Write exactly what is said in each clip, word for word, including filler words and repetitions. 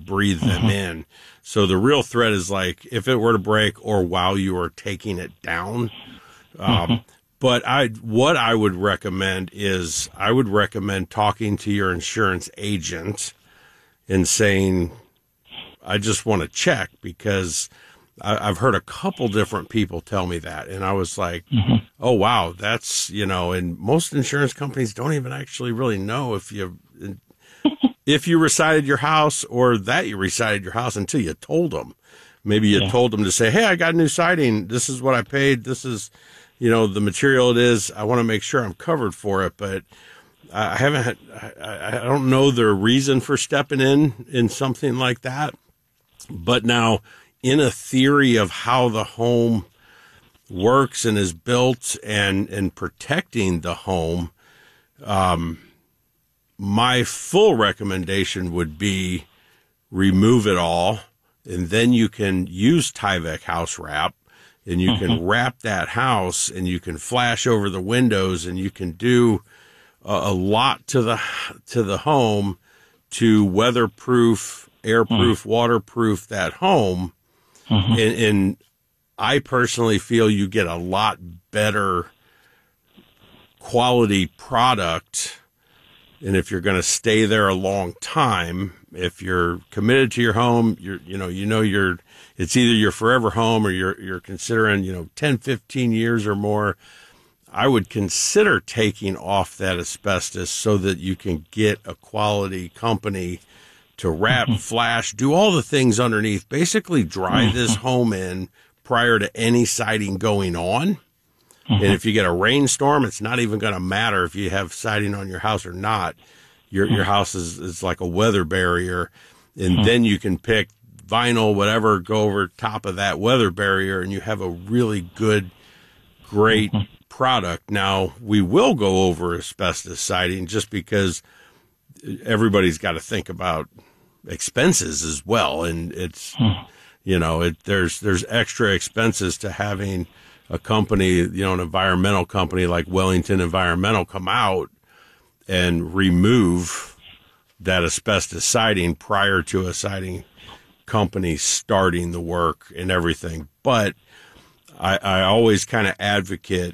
breathe them Mm-hmm. in. So the real threat is like if it were to break or while you are taking it down. Um, Mm-hmm. But I, what I would recommend is I would recommend talking to your insurance agent and saying, I just want to check because I, I've heard a couple different people tell me that. And I was like, Mm-hmm. oh, wow, that's, you know, and most insurance companies don't even actually really know if you, if you resided your house or that you resided your house until you told them. Maybe you Yeah. told them to say, hey, I got new siding. This is what I paid. This is, you know, the material it is. I want to make sure I'm covered for it. But I haven't had, I, I don't know the reason for stepping in in something like that. But now, in a theory of how the home works and is built and, and protecting the home, um, my full recommendation would be remove it all, and then you can use Tyvek house wrap, and you can wrap that house, and you can flash over the windows, and you can do a, a lot to the to the home to weatherproof, airproof, waterproof that home. And, and I personally feel you get a lot better quality product. And if you're going to stay there a long time, if you're committed to your home, you're, you know, you know, you're, it's either your forever home or you're, you're considering, you know, ten, fifteen years or more, I would consider taking off that asbestos so that you can get a quality company to wrap, mm-hmm. flash, do all the things underneath, basically dry mm-hmm. this home in prior to any siding going on. Mm-hmm. And if you get a rainstorm, it's not even going to matter if you have siding on your house or not. Your mm-hmm. your house is, is like a weather barrier. And mm-hmm. then you can pick vinyl, whatever, go over top of that weather barrier, and you have a really good, great mm-hmm. product. Now, we will go over asbestos siding just because everybody's got to think about expenses as well. And it's, hmm. you know, it, there's, there's extra expenses to having a company, you know, an environmental company like Wellington Environmental come out and remove that asbestos siding prior to a siding company starting the work and everything. But I, I always kind of advocate,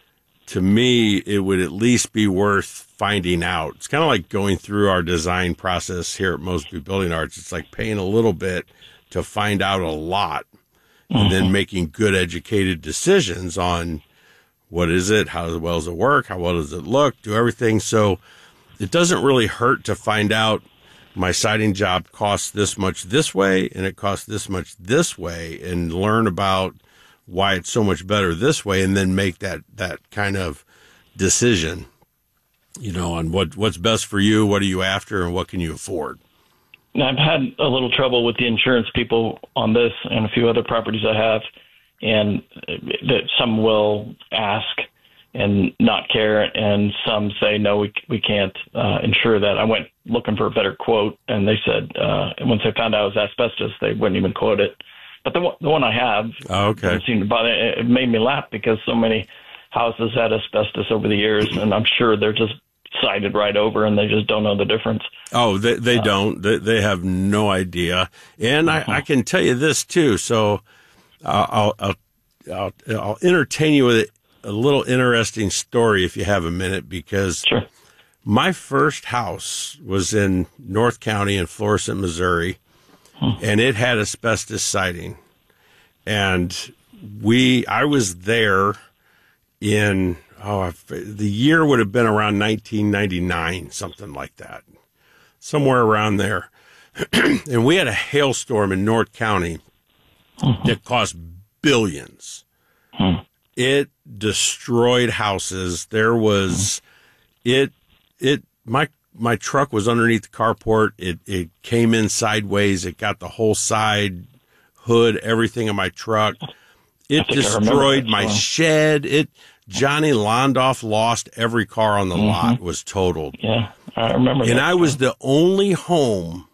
to me, it would at least be worth finding out. It's kind of like going through our design process here at Mosby Building Arts. It's like paying a little bit to find out a lot and mm-hmm. then making good educated decisions on what is it, how well does it work, how well does it look, do everything. So it doesn't really hurt to find out my siding job costs this much this way and it costs this much this way, and learn about why it's so much better this way, and then make that, that kind of decision, you know, on what, what's best for you, what are you after, and what can you afford. Now, I've had a little trouble with the insurance people on this and a few other properties I have, and that some will ask and not care, and some say, no, we we can't uh, insure that. I went looking for a better quote, and they said, uh, once they found out it was asbestos, they wouldn't even quote it. But the one, the one I have, oh, okay. doesn't seem to bother. It made me laugh because so many houses had asbestos over the years, and I'm sure they're just sided right over, and they just don't know the difference. Oh, they they uh, don't. They, they have no idea. And uh-huh. I, I can tell you this too. So uh, I'll, I'll I'll I'll entertain you with a little interesting story if you have a minute, because sure. My first house was in North County in Florissant, Missouri. And it had asbestos siding, and we, I was there in, oh, the year would have been around nineteen ninety-nine, something like that, somewhere around there. And we had a hailstorm in North County that cost billions. It destroyed houses. There was, it, it, my, My truck was underneath the carport. It it came in sideways. It got the whole side hood, everything in my truck. It destroyed my shed. It Johnny Londoff lost every car on the mm-hmm. lot, was totaled. Yeah, I remember and that. I was the only home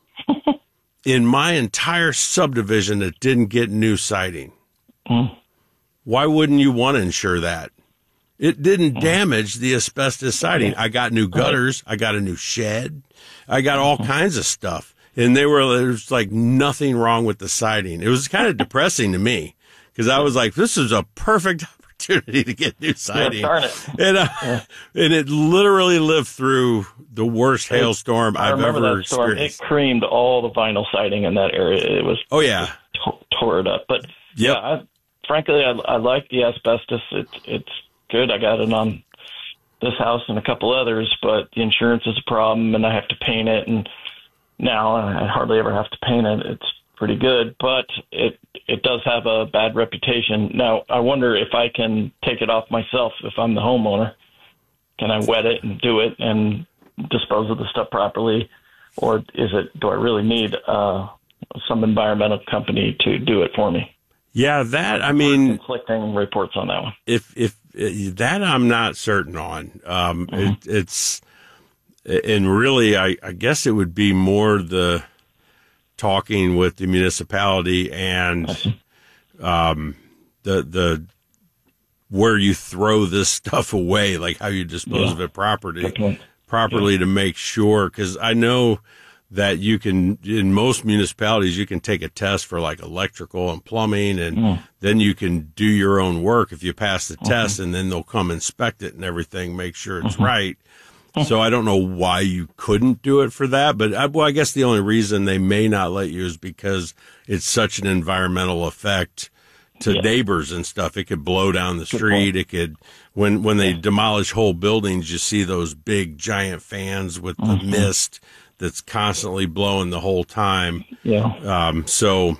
in my entire subdivision that didn't get new siding. Mm. Why wouldn't you want to insure that? It didn't damage the asbestos siding. I got new gutters. I got a new shed. I got all kinds of stuff. and they were, there's like nothing wrong with the siding. It was kind of depressing to me because I was like, this is a perfect opportunity to get new siding. Yeah, darn it. And, uh, yeah. and it literally lived through the worst hailstorm I I've remember ever that storm. experienced. It creamed all the vinyl siding in that area. It was Oh, yeah. t- tore it up. But Yep. yeah, I, frankly, I, I like the asbestos. It, it's good. I got it on this house and a couple others, but the insurance is a problem, and I have to paint it. And now I hardly ever have to paint it. It's pretty good, but it it does have a bad reputation. Now, I wonder if I can take it off myself if I'm the homeowner. Can I wet it and do it and dispose of the stuff properly, or is it? Do I really need uh, some environmental company to do it for me? Yeah, that, I mean, Conflicting reports on that one. if, if, uh, that I'm not certain on. Um, Mm-hmm. it, it's, and really, I, I guess it would be more the talking with the municipality and, um, the, the, where you throw this stuff away, like how you dispose Yeah. of it properly, Good point. properly to make sure. Cause I know that you can, in most municipalities, you can take a test for like electrical and plumbing, and Mm. then you can do your own work if you pass the test, and then they'll come inspect it and everything, make sure it's Mm-hmm. right. So I don't know why you couldn't do it for that, but I, well, I guess the only reason they may not let you is because it's such an environmental effect to Yeah. neighbors and stuff. It could blow down the Good street. point. It could, when, when they demolish whole buildings, you see those big giant fans with the Mm-hmm. mist that's constantly blowing the whole time. Yeah. Um, so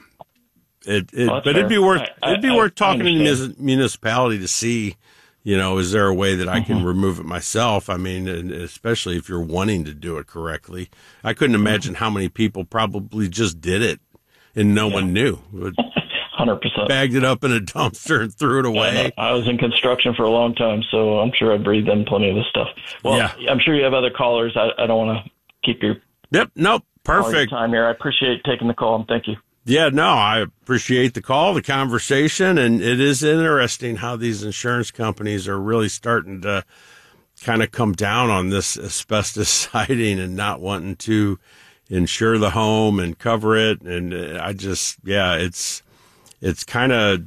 it, it Well, that's but it'd be fair. worth, I- I- it'd be I- worth I talking to the understand. munis- municipality to see, you know, is there a way that I can Mm-hmm. remove it myself? I mean, and especially if you're wanting to do it correctly. I couldn't Mm-hmm. imagine how many people probably just did it and no one knew. Would- one hundred percent. bagged it up in a dumpster and threw it away. I was in construction for a long time, so I'm sure I breathed in plenty of this stuff. Well, Yeah. I'm sure you have other callers. I, I don't want to keep your Yep. Nope. all your Perfect. time here. I appreciate taking the call, and thank you. Yeah, no, I appreciate the call, the conversation, and it is interesting how these insurance companies are really starting to kind of come down on this asbestos siding and not wanting to insure the home and cover it. And I just, yeah, it's, it's kind of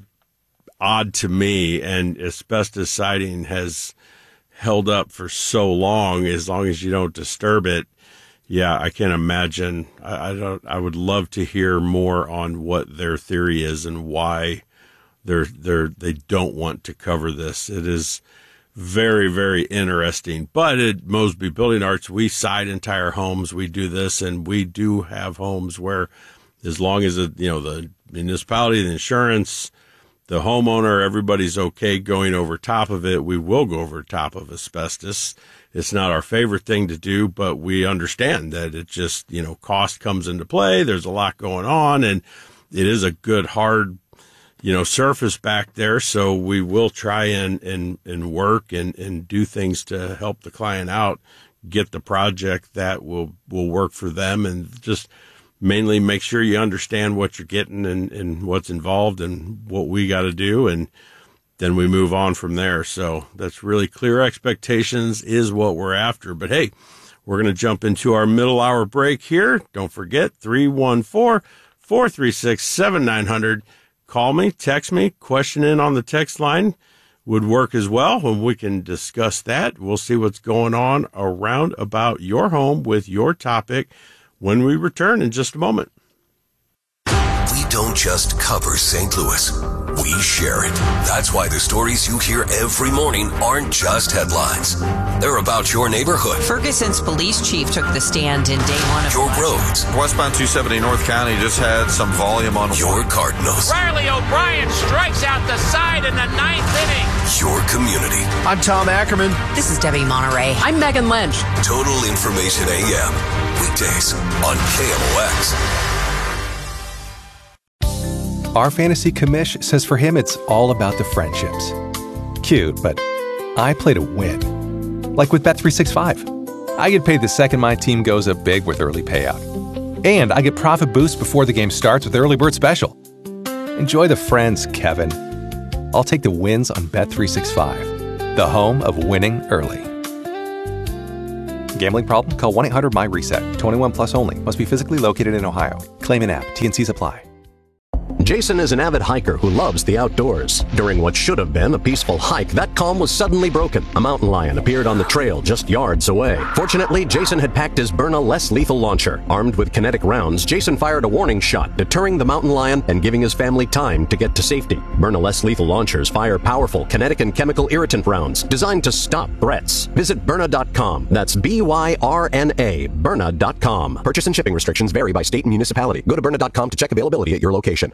odd to me, and asbestos siding has held up for so long, as long as you don't disturb it. Yeah, I can imagine. I, I don't. I would love to hear more on what their theory is and why they're they're they don't want to cover this. It is very, very interesting. But at Mosby Building Arts, we side entire homes. We do this, and we do have homes where, as long as it, you know, the municipality, the insurance, the homeowner, everybody's okay going over top of it, we will go over top of asbestos. It's not our favorite thing to do, but we understand that it just, you know, cost comes into play. There's a lot going on, and it is a good, hard, you know, surface back there. So we will try and, and, and work and, and do things to help the client out, get the project that will, will work for them, and just mainly make sure you understand what you're getting and, and what's involved and what we got to do. And then we move on from there. So that's really clear expectations is what we're after. But hey, we're going to jump into our middle hour break here. Don't forget, three one four, four three six, seven nine zero zero. Call me, text me, question in on the text line would work as well, and we can discuss that. We'll see what's going on around about your home with your topic when we return in just a moment. We don't just cover Saint Louis. We share it. That's why the stories you hear every morning aren't just headlines. They're about your neighborhood, Ferguson's police chief took the stand in day one of your roads, Westbound two seventy North County just had some volume on your Cardinals, Riley O'Brien strikes out the side in the ninth inning. your community. I'm Tom Ackerman. This is Debbie Monterey. I'm Megan Lynch. Total Information A M. Weekdays on K M O X. Our fantasy commish says for him it's all about the friendships. Cute, but I play to win. Like with Bet three sixty-five. I get paid the second my team goes up big with early payout. And I get profit boost before the game starts with Early Bird Special. Enjoy the friends, Kevin. I'll take the wins on Bet three sixty-five, the home of winning early. Gambling problem? Call one eight hundred my reset. twenty-one plus only. Must be physically located in Ohio. Claim an app. T and Cs apply. Jason is an avid hiker who loves the outdoors. During what should have been a peaceful hike, that calm was suddenly broken. A mountain lion appeared on the trail just yards away. Fortunately, Jason had packed his Byrna less lethal launcher. Armed with kinetic rounds, Jason fired a warning shot, deterring the mountain lion and giving his family time to get to safety. Byrna less lethal launchers fire powerful kinetic and chemical irritant rounds designed to stop threats. Visit Byrna dot com. That's B Y R N A, Byrna dot com. Purchase and shipping restrictions vary by state and municipality. Go to Byrna dot com to check availability at your location.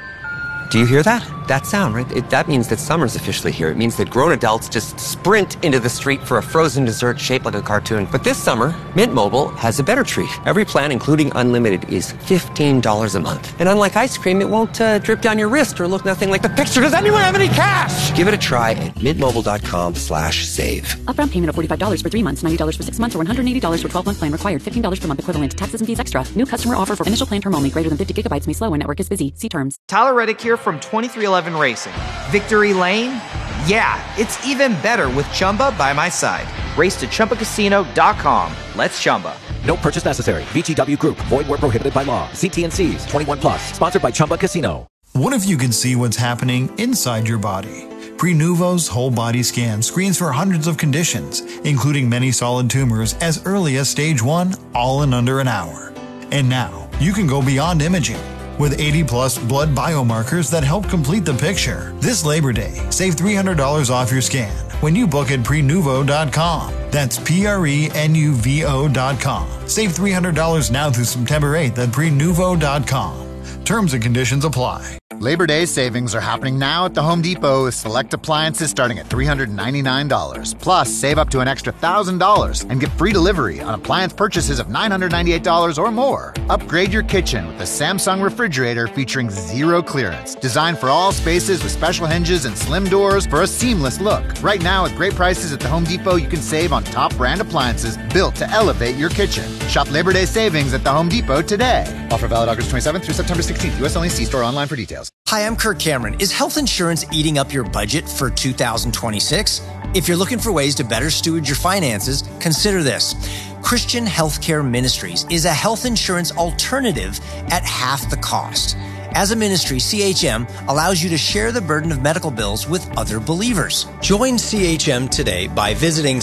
Do you hear that? That sound, right? It, that means that summer's officially here. It means that grown adults just sprint into the street for a frozen dessert shaped like a cartoon. But this summer, Mint Mobile has a better treat. Every plan, including unlimited, is fifteen dollars a month. And unlike ice cream, it won't uh, drip down your wrist or look nothing like the picture. Does anyone have any cash? Give it a try at mintmobile.com slash save. Upfront payment of forty-five dollars for three months, ninety dollars for six months, or one hundred eighty dollars for twelve-month plan required. fifteen dollars per month equivalent. Taxes and fees extra. New customer offer for initial plan term only. Greater than fifty gigabytes may slow when network is busy. See terms. Tyler Reddick here from twenty-three eleven Racing. Victory Lane? Yeah, it's even better with Chumba by my side. Race to Chumba Casino dot com. Let's Chumba. No purchase necessary. V G W Group. Void where prohibited by law. See T and Cs. twenty-one plus. Sponsored by Chumba Casino. What if you could see what's happening inside your body? Prenuvo's whole body scan screens for hundreds of conditions, including many solid tumors as early as stage one, all in under an hour. And now, you can go beyond imaging. With eighty plus blood biomarkers that help complete the picture. This Labor Day, save three hundred dollars off your scan when you book at Prenuvo dot com. That's P R E N U V O dot com. Save three hundred dollars now through September eighth at Prenuvo dot com. Terms and conditions apply. Labor Day savings are happening now at the Home Depot with select appliances starting at three hundred ninety-nine dollars. Plus, save up to an extra one thousand dollars and get free delivery on appliance purchases of nine hundred ninety-eight dollars or more. Upgrade your kitchen with the Samsung refrigerator featuring zero clearance. Designed for all spaces with special hinges and slim doors for a seamless look. Right now, at great prices at the Home Depot, you can save on top brand appliances built to elevate your kitchen. Shop Labor Day savings at the Home Depot today. Offer valid August twenty-seventh through September sixteenth. U S only. See store online for details. Hi, I'm Kirk Cameron. Is health insurance eating up your budget for two thousand twenty-six? If you're looking for ways to better steward your finances, consider this. Christian Healthcare Ministries is a health insurance alternative at half the cost. As a ministry, C H M allows you to share the burden of medical bills with other believers. Join C H M today by visiting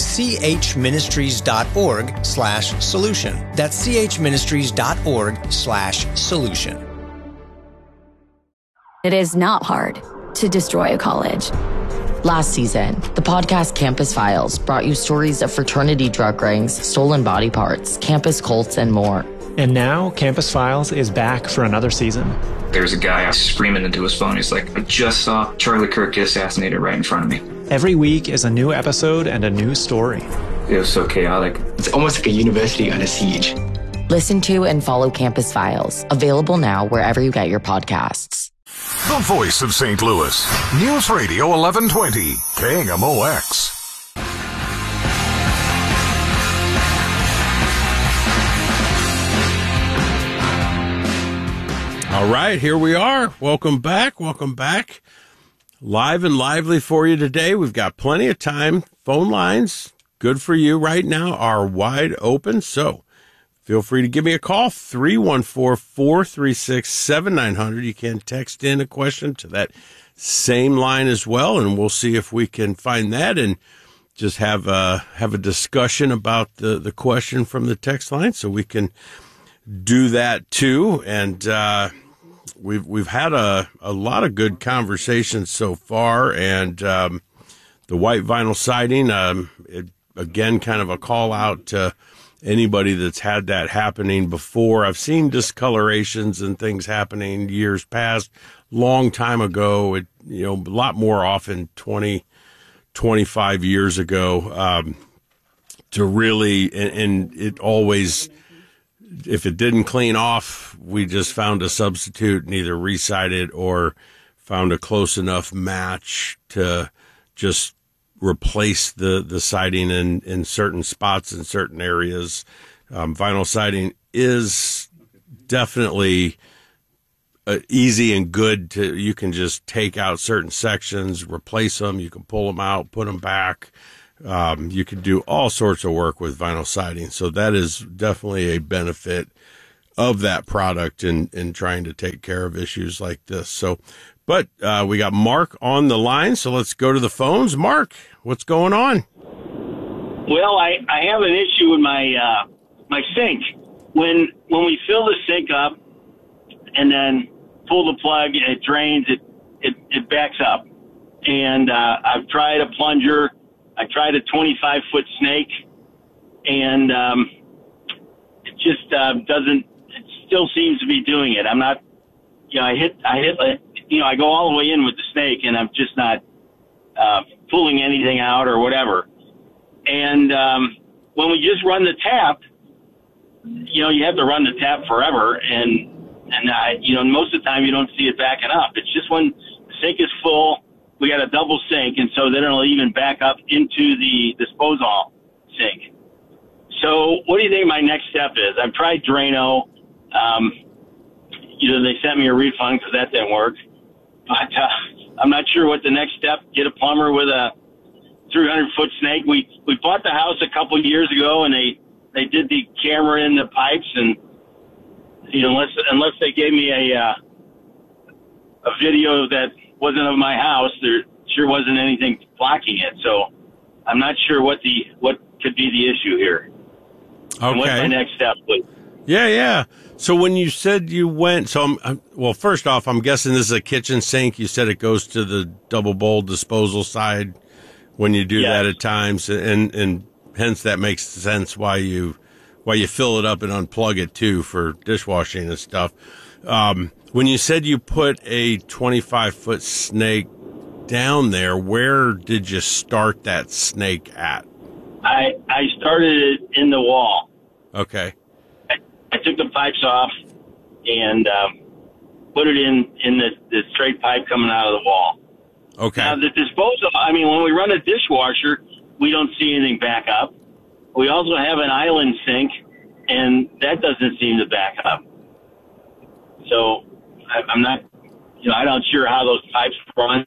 chministries.org slash solution. That's chministries.org slash solution. It is not hard to destroy a college. Last season, the podcast Campus Files brought you stories of fraternity drug rings, stolen body parts, campus cults, and more. And now, Campus Files is back for another season. There's a guy screaming into his phone. He's like, I just saw Charlie Kirk get assassinated right in front of me. Every week is a new episode and a new story. It was so chaotic. It's almost like a university under siege. Listen to and follow Campus Files, available now wherever you get your podcasts. The voice of Saint Louis. News Radio eleven twenty, K M O X. All right, here we are. Welcome back. Welcome back. Live and lively for you today. We've got plenty of time. Phone lines, good for you right now, are wide open. So feel free to give me a call, three one four, four three six, seven nine zero zero. You can text in a question to that same line as well, and we'll see if we can find that and just have a, have a discussion about the, the question from the text line, so we can do that too. And uh, we've we've had a, a lot of good conversations so far, and um, the white vinyl siding, um, it, again, kind of a call out to anybody that's had that happening before. I've seen discolorations and things happening years past, long time ago. It, you know, a lot more often twenty, twenty-five years ago, um, to really, and, and it always, if it didn't clean off, we just found a substitute and either resided or found a close enough match to just replace the, the siding in, in certain spots in certain areas. Um, vinyl siding is definitely uh, easy and good to, you can just take out certain sections, replace them, you can pull them out, put them back. Um, you can do all sorts of work with vinyl siding. So that is definitely a benefit of that product in, in trying to take care of issues like this. So, but, uh, we got Mark on the line. So let's go to the phones. Mark, what's going on? Well, I, I have an issue with my, uh, my sink. When, when we fill the sink up and then pull the plug and it drains, it, it, it backs up. And, uh, I've tried a plunger. I tried a twenty-five foot snake, and um, it just uh, doesn't. It still seems to be doing it. I'm not. You know, I hit. I hit. You know, I go all the way in with the snake, and I'm just not uh, pulling anything out or whatever. And um, when we just run the tap, you know, you have to run the tap forever, and and I, you know, most of the time you don't see it backing up. It's just when the sink is full. We got a double sink, and so then it'll even back up into the disposal sink. So what do you think my next step is? I've tried Drano. Um, you know, they sent me a refund because that didn't work. But uh, I'm not sure what the next step. Get a plumber with a three hundred foot snake. We we bought the house a couple of years ago, and they, they did the camera in the pipes, and you know, unless unless they gave me a uh, a video that wasn't of my house, there sure wasn't anything blocking it. So I'm not sure what the what could be the issue here. Okay. And what's my next step, please? Yeah, yeah. So when you said you went, so I'm, I'm, well, first off, I'm guessing this is a kitchen sink. You said it goes to the double bowl disposal side when you do Yes. that at times, and and hence that makes sense why you why you fill it up and unplug it too for dishwashing and stuff. Um, when you said you put a twenty-five foot snake down there, where did you start that snake at? I I started it in the wall. Okay. I, I took the pipes off and um, put it in in the, the straight pipe coming out of the wall. Okay. Now the disposal. I mean, when we run a dishwasher, we don't see anything back up. We also have an island sink, and that doesn't seem to back up. So I, I'm not, you know, I'm not sure how those pipes run.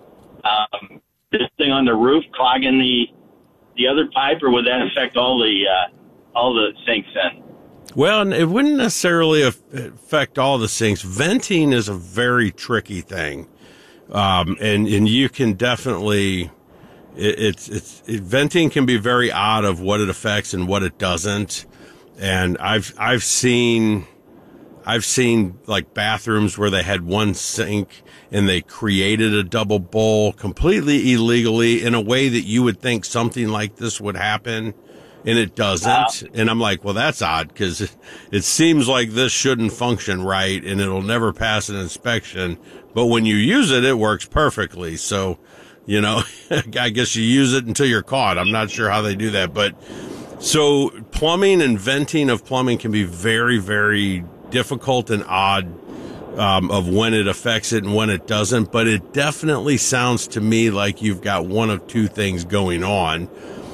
Um, this thing on the roof clogging the the other pipe, or would that affect all the uh, all the sinks then? Well, it wouldn't necessarily affect all the sinks. Venting is a very tricky thing, um, and and you can definitely it, it's it's it, venting can be very odd of what it affects and what it doesn't. And I've I've seen I've seen like bathrooms where they had one sink and they created a double bowl completely illegally in a way that you would think something like this would happen, and it doesn't. Wow. And I'm like, well, that's odd, because it, it seems like this shouldn't function right and it'll never pass an inspection. But when you use it, it works perfectly. So, you know, I guess you use it until you're caught. I'm not sure how they do that. But so plumbing and venting of plumbing can be very, very difficult and odd. Um, of when it affects it and when it doesn't, but it definitely sounds to me like you've got one of two things going on.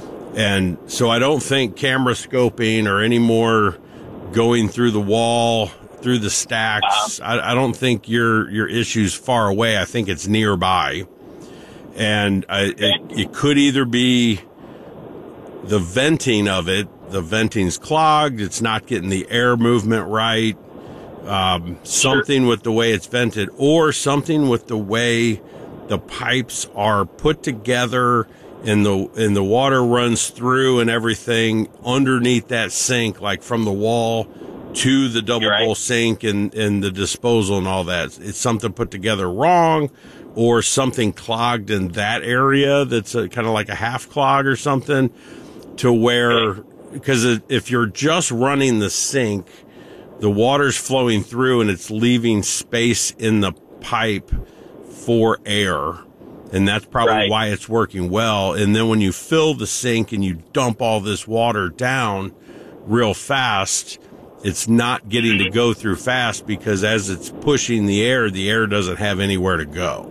And so I don't think camera scoping or any more going through the wall, through the stacks, I, I don't think your your issue's far away. I think it's nearby. And I, it, it could either be the venting of it, the venting's clogged, it's not getting the air movement right, Um, something sure. with the way it's vented, or something with the way the pipes are put together and the and the water runs through and everything underneath that sink, like from the wall to the double right. bowl sink and, and the disposal and all that. It's something put together wrong, or something clogged in that area that's kind of like a half clog or something, to where, because if you're just running the sink, the water's flowing through and it's leaving space in the pipe for air. And that's probably right. why it's working well. And then when you fill the sink and you dump all this water down real fast, it's not getting to go through fast, because as it's pushing the air, the air doesn't have anywhere to go.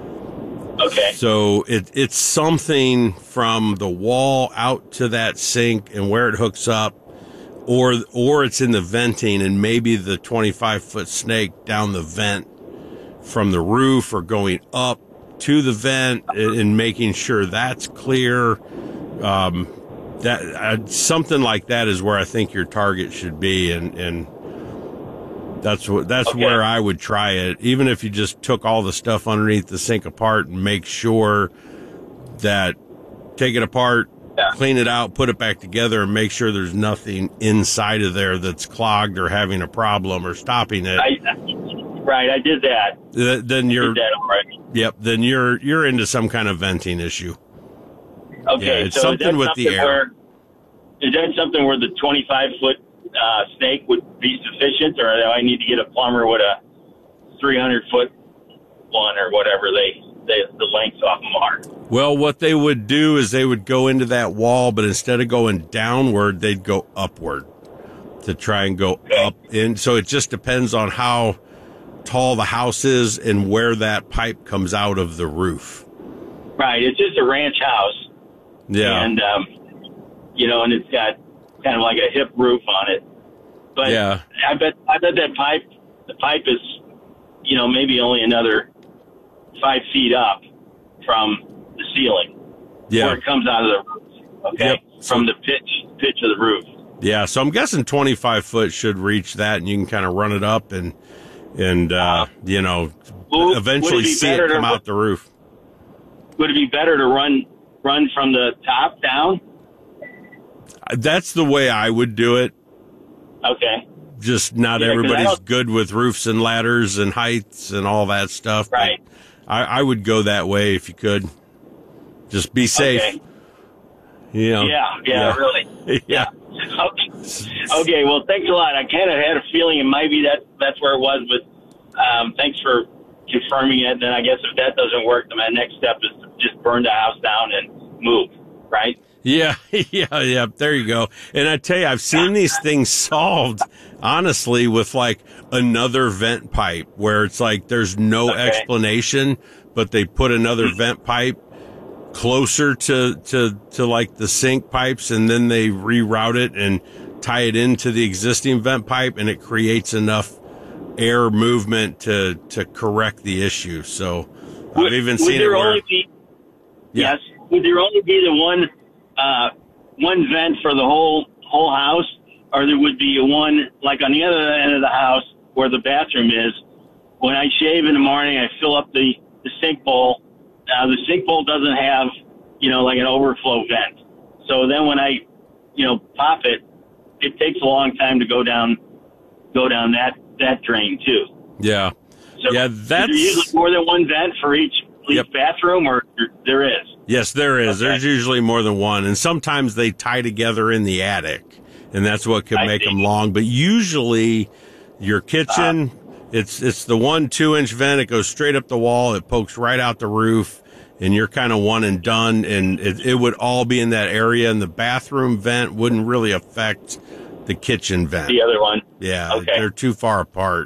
Okay. So it, it's something from the wall out to that sink and where it hooks up, or or it's in the venting, and maybe the twenty-five foot snake down the vent from the roof or going up to the vent, and, and making sure that's clear. um, that uh, something like that is where I think your target should be, and and that's what that's okay. where I would try it. Even if you just took all the stuff underneath the sink apart and make sure that take it apart, yeah. clean it out, put it back together, and make sure there's nothing inside of there that's clogged or having a problem or stopping it. I, right, I did that. Th- then you're I did that already. Yep. Then you're you're into some kind of venting issue. Okay, yeah, it's so something is that with something the air. Where, is that something where the twenty-five foot uh, snake would be sufficient, or do I need to get a plumber with a three hundred foot one or whatever they, they the lengths off them are? Well, what they would do is they would go into that wall, but instead of going downward, they'd go upward to try and go okay. up. And so it just depends on how tall the house is and where that pipe comes out of the roof. Right. It's just a ranch house. Yeah. And, um, you know, and it's got kind of like a hip roof on it. But yeah. I bet, I bet that pipe, the pipe is, you know, maybe only another five feet up from the ceiling. Yeah. Where it comes out of the roof. Okay. Yep. From the pitch, pitch of the roof. Yeah. So I'm guessing twenty-five foot should reach that, and you can kind of run it up and, and, uh, you know, well, eventually it see it come to, out the roof. Would it be better to run, run from the top down? That's the way I would do it. Okay. Just not yeah, everybody's good with roofs and ladders and heights and all that stuff. Right. I, I would go that way if you could. Just be safe. Okay. You know, yeah, yeah, yeah, really. Yeah. Okay. Okay, well, thanks a lot. I kind of had a feeling it might be that that's where it was, but um, thanks for confirming it. Then I guess if that doesn't work, then my next step is to just burn the house down and move, right? Yeah, yeah, yeah. There you go. And I tell you, I've seen these things solved, honestly, with like another vent pipe where it's like there's no okay. explanation, but they put another vent pipe closer to, to, to like the sink pipes, and then they reroute it and tie it into the existing vent pipe, and it creates enough air movement to, to correct the issue. So would, I've even would seen there it where, only be, yeah. Yes. Would there only be the one, uh, one vent for the whole, whole house, or there would be a one like on the other end of the house where the bathroom is? When I shave in the morning, I fill up the, the sink bowl. Uh, the sink bowl doesn't have, you know, like an overflow vent. So then when I, you know, pop it, it takes a long time to go down, go down that, that drain too. Yeah. So yeah, is that's there usually more than one vent for each, each yep. bathroom, or there is? Yes, there is. Okay. There's usually more than one, and sometimes they tie together in the attic, and that's what could I make see. them long. But usually, your kitchen, uh, it's it's the one two inch vent. It goes straight up the wall. It pokes right out the roof, and you're kind of one and done. And it, it would all be in that area. And the bathroom vent wouldn't really affect the kitchen vent. The other one. Yeah, okay. They're too far apart.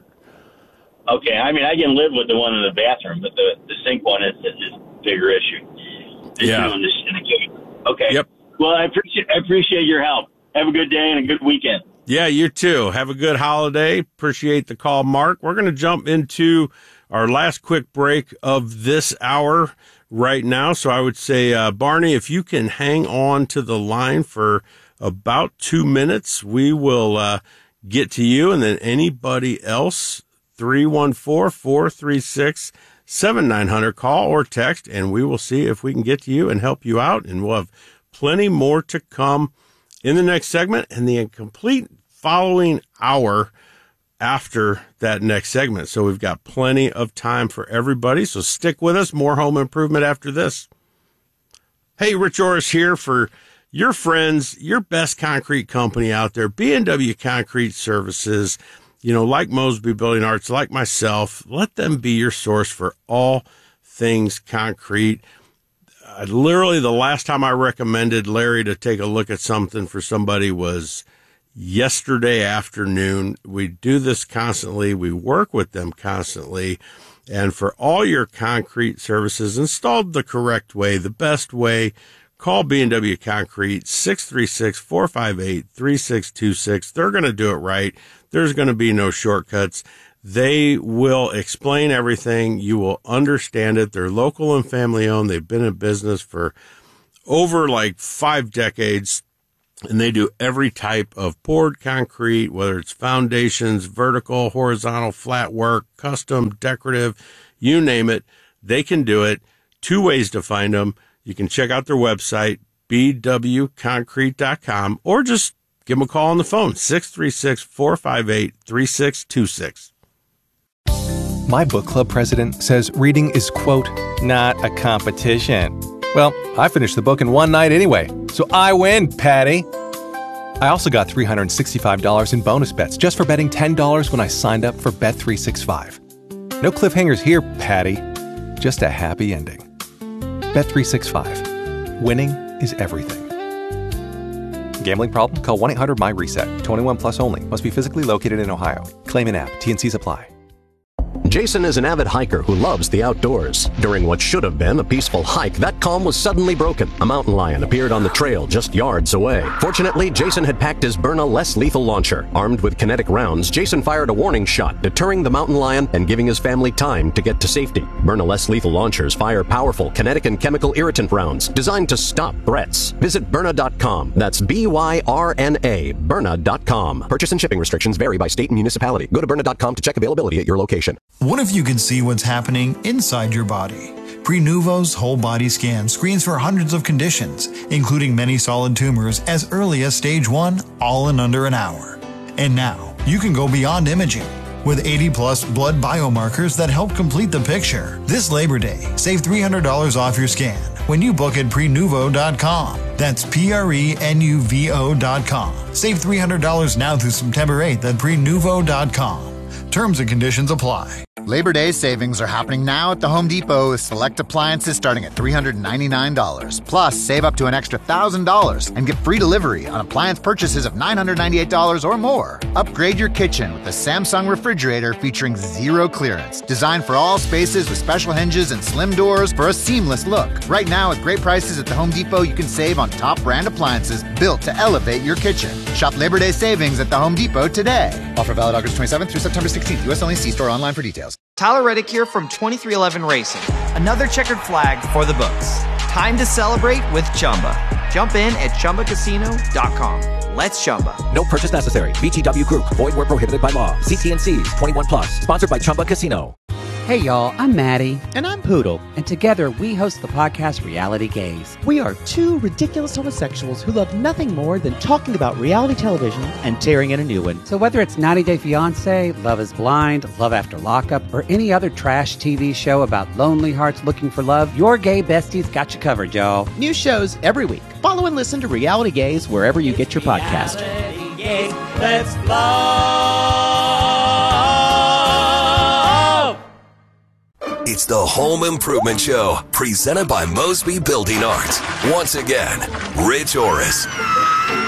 Okay, I mean I can live with the one in the bathroom, but the, the sink one is, is a bigger issue. Yeah. In the, in the kitchen. Okay. Yep. Well, I appreciate I appreciate your help. Have a good day and a good weekend. Yeah, you too. Have a good holiday. Appreciate the call, Mark. We're going to jump into our last quick break of this hour right now. So I would say, uh, Barney, if you can hang on to the line for about two minutes, we will uh, get to you. And then anybody else, three one four, four three six, seven nine zero zero, call or text, and we will see if we can get to you and help you out. And we'll have plenty more to come in the next segment and the complete following hour after that next segment. So we've got plenty of time for everybody. So stick with us. More home improvement after this. Hey, Rich Orris here for your friends, your best concrete company out there, B and W Concrete Services. You know, like Mosby Building Arts, like myself, let them be your source for all things concrete. Uh, literally, the last time I recommended Larry to take a look at something for somebody was yesterday afternoon. We do this constantly. We work with them constantly. And for all your concrete services installed the correct way, the best way, call B and W Concrete, six three six, four five eight, three six two six. They're going to do it right. There's going to be no shortcuts. They will explain everything. You will understand it. They're local and family owned. They've been in business for over like five decades, and they do every type of poured concrete, whether it's foundations, vertical, horizontal, flat work, custom, decorative, you name it, they can do it. Two ways to find them. You can check out their website, b w concrete dot com, or just give them a call on the phone, six three six, four five eight, three six two six. My book club president says reading is, quote, not a competition. Well, I finished the book in one night anyway, so I win, Patty. I also got three hundred sixty-five dollars in bonus bets just for betting ten dollars when I signed up for Bet three sixty-five. No cliffhangers here, Patty. Just a happy ending. Bet three sixty-five. Winning is everything. Gambling problem? Call one eight hundred my reset. twenty-one plus only. Must be physically located in Ohio. Claim in app. T N Cs apply. Jason is an avid hiker who loves the outdoors. During what should have been a peaceful hike, that calm was suddenly broken. A mountain lion appeared on the trail just yards away. Fortunately, Jason had packed his Byrna less lethal launcher. Armed with kinetic rounds, Jason fired a warning shot, deterring the mountain lion and giving his family time to get to safety. Byrna less lethal launchers fire powerful kinetic and chemical irritant rounds designed to stop threats. Visit Byrna dot com. That's B Y R N A, Byrna dot com. Purchase and shipping restrictions vary by state and municipality. Go to Byrna dot com to check availability at your location. What if you could see what's happening inside your body? Prenuvo's whole body scan screens for hundreds of conditions, including many solid tumors as early as stage one, all in under an hour. And now, you can go beyond imaging. With eighty plus blood biomarkers that help complete the picture. This Labor Day, save three hundred dollars off your scan when you book at Prenuvo dot com. That's P R E N U V O dot com. Save three hundred dollars now through September eighth at Prenuvo dot com. Terms and conditions apply. Labor Day savings are happening now at the Home Depot with select appliances starting at three hundred ninety-nine dollars. Plus, save up to an extra one thousand dollars and get free delivery on appliance purchases of nine hundred ninety-eight dollars or more. Upgrade your kitchen with the Samsung refrigerator featuring zero clearance. Designed for all spaces with special hinges and slim doors for a seamless look. Right now, with great prices at the Home Depot, you can save on top brand appliances built to elevate your kitchen. Shop Labor Day savings at the Home Depot today. Offer valid August twenty-seventh through September sixteenth. U S only. See store online for details. Tyler Reddick here from twenty-three eleven Racing. Another checkered flag for the books. Time to celebrate with Chumba. Jump in at Chumba Casino dot com. Let's Chumba. No purchase necessary. V G W Group. Void where prohibited by law. See T N Cs. twenty-one plus. Sponsored by Chumba Casino. Hey y'all, I'm Maddie. And I'm Poodle. And together we host the podcast Reality Gaze. We are two ridiculous homosexuals who love nothing more than talking about reality television and tearing in a new one. So whether it's ninety day fiance, Love is Blind, Love After Lockup, or any other trash T V show about lonely hearts looking for love, your gay besties got you covered, y'all. New shows every week. Follow and listen to Reality Gaze wherever you get your podcast. Reality Gaze, let's love. It's the Home Improvement Show, presented by Mosby Building Arts. Once again, Rich Orris.